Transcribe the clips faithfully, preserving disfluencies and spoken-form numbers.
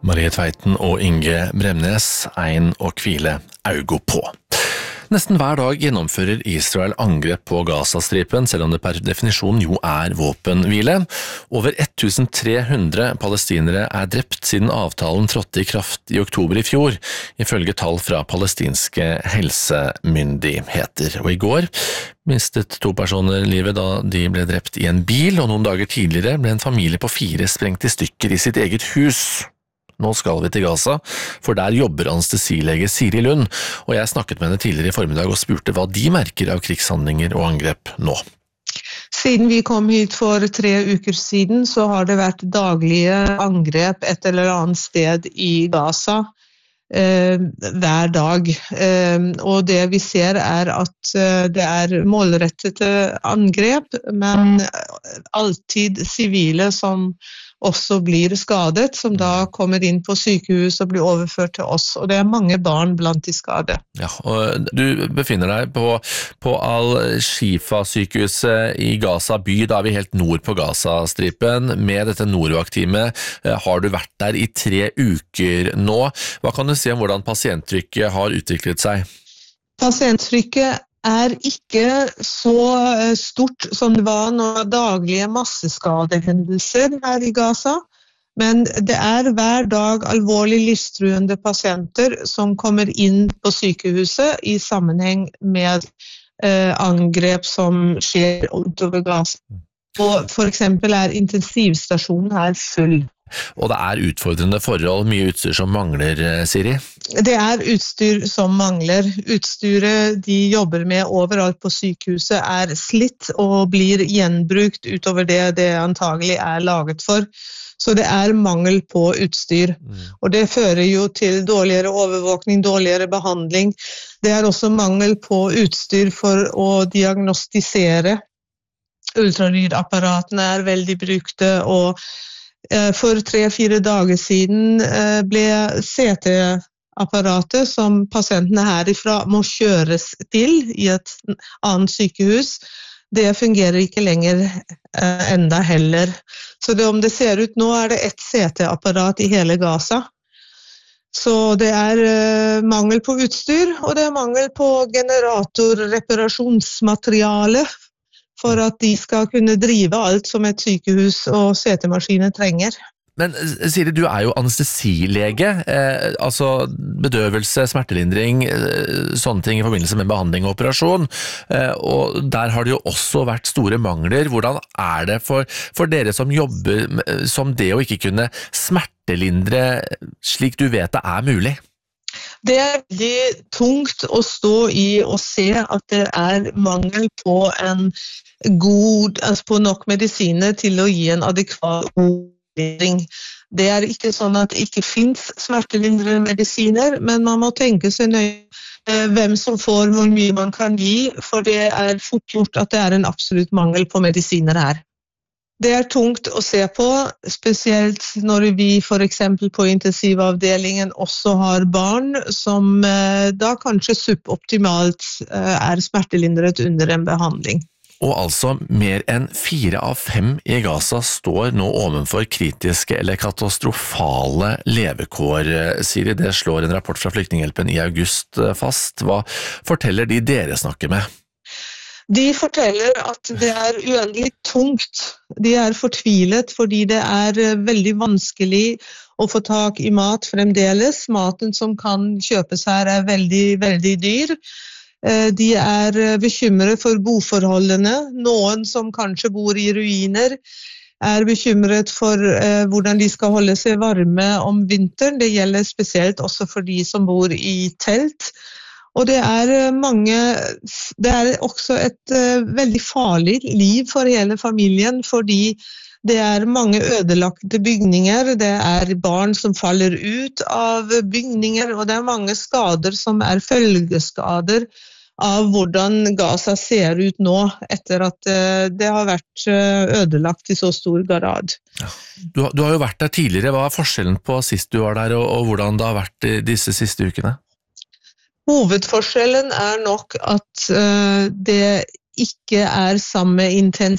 Marie Tveiten og Inge Bremnes, ein og kvile augo på. Nesten hver dag gjennomfører Israel angrep på Gazastripen, selv om det per definisjon jo er våpenhvile. Over ettusentre hundre palestinere er drept siden avtalen trådte i kraft i oktober i fjor, ifølge tall fra palestinske helsemyndigheter. Og i går mistet to personer livet da de ble drept i en bil, og noen dager tidligere ble en familie på fire sprengt i stykker i sitt eget hus. Nå skal vi til Gaza, for der jobber anestesilege Siri Lund, og jeg snakket med henne tidligere i formiddag og spurte hva de merker av krigshandlinger og angrep nå. Siden vi kom hit for tre uker siden, så har det vært daglige angrep et eller annet sted i Gaza eh, hver dag. Eh, og det vi ser er at eh, det er målrettede angrep, men alltid sivile som også blir skadet, som da kommer inn på sykehus og blir overført til oss. Og det er mange barn blant de skadde. Ja, og du befinner deg på, på Al-Shifa-sykehuset i Gaza by, da er vi helt nord på Gaza-stripen. Med dette Norwalk-teamet har du vært der i tre uker nå. Hva kan du si om hvordan pasienttrykket har utviklet seg? Pasienttrykket er ikke så stort som det var når daglige masseskadehendelser her i Gaza, men det er hver dag alvorlig livstruende pasienter som kommer inn på sykehuset i sammenheng med eh, angrep som skjer utover Gaza. Og for eksempel er intensivstasjonen her full. Og det er utfordrende forhold, mye utstyr som mangler, Siri? Det er utstyr som mangler. Utstyret de jobber med overalt på sykehuset er slitt og blir gjenbrukt utover det det antagelig er laget for. Så det er mangel på utstyr. Mm. Og det fører jo til dårligere overvåkning, dårligere behandling. Det er også mangel på utstyr for å diagnostisere. Ultralydapparatene er veldig brukte, og for tre-fire dager siden ble C T-apparatet som pasientene herifra må kjøres til i et annet sykehus. Det fungerer ikke lenger enda heller. Så det, om det ser ut nå, er det ett C T-apparat i hele Gaza. Så det er mangel på utstyr, og det er mangel på generatorreparasjonsmateriale for at de skal kunne drive alt som et sykehus og C T-maskiner trenger. Men Siri, du er jo anestesilege, eh, altså bedøvelse, smertelindring, eh, sånne ting i forbindelse med behandling og operasjon, eh, og der har det jo også vært store mangler. Hvordan er det for, for dere som jobber med, som det å ikke kunne smertelindre slik du vet det er mulig? Det er veldig tungt å stå i og se at det er mangel på en god, altså på nok medisiner til å gi en adekvat behandling. Det er ikke sånn at det ikke finnes smertelindrende medisiner, men man må tenke seg nøye hvem som får hvor mye man kan gi, for det er fort gjort at det er en absolutt mangel på medisiner her. Det er tungt å se på, spesielt når vi for eksempel på intensivavdelingen også har barn som da kanskje suboptimalt er smertelindret under en behandling. Og altså mer enn fire av fem i Gaza står nå ovenfor kritiske eller katastrofale levekår, Siri. Det slår en rapport fra Flyktninghjelpen i august fast. Hva forteller de dere snakker med? De forteller at det er uendelig tungt. De er fortvilet fordi det er veldig vanskelig å få tak i mat fremdeles. Maten som kan kjøpes her er veldig, veldig dyr. De er bekymret for boforholdene. Noen som kanskje bor i ruiner er bekymret for eh, hvordan de skal holde seg varme om vinteren. Det gjelder spesielt også for de som bor i telt. Og det er mange, det er også et uh, veldig farlig liv for hele familien, fordi det er mange ødelagte bygninger, det er barn som faller ut av bygninger, og det er mange skader som er følgeskader av hvordan Gaza ser ut nå, etter at uh, det har vært uh, ødelagt i så stor grad. Ja. Du, du har jo vært der tidligere. Hva er forskjellen på sist du var der, og, og hvordan det har vært disse siste ukene? Hovedforskjellen er nok at uh, det ikke er samme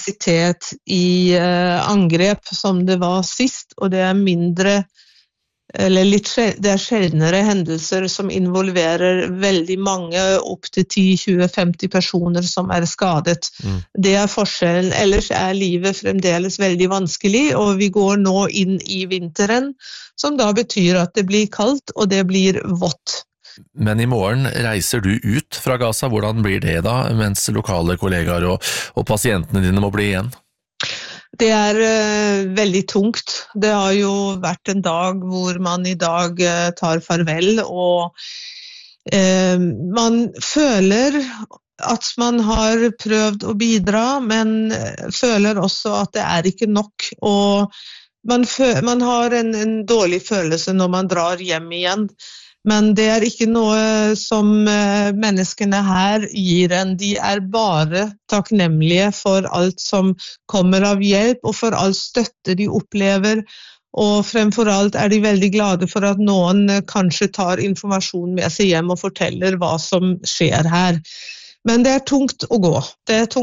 intensitet i uh, angrep som det var sist, og det er mindre eller litt, det er sjeldnere hendelser som involverer veldig mange, opp til ti, tjue, femti personer som er skadet. Mm. Det er forskjellen. Ellers er livet fremdeles veldig vanskelig, og vi går nå inn i vinteren, som da betyr at det blir kaldt og det blir vått. Men i morgen reiser du ut fra Gaza. Hvordan blir det da, mens lokale kollegaer og, og pasientene dine må bli igjen? Det er uh, veldig tungt. Det har jo vært en dag hvor man i dag uh, tar farvel, og uh, man føler at man har prøvd å bidra, men uh, føler også at det er ikke nok. Og man, fø- man har en, en dårlig følelse når man drar hjem igjen. Men det er ikke noe som menneskene her gir en. De er bare takknemlige for alt som kommer av hjelp, og for all støtte de opplever. Og fremfor alt er de veldig glade for at noen kanskje tar informasjon med seg hjem og forteller hva som skjer her. Men det er tungt å gå. Det er tungt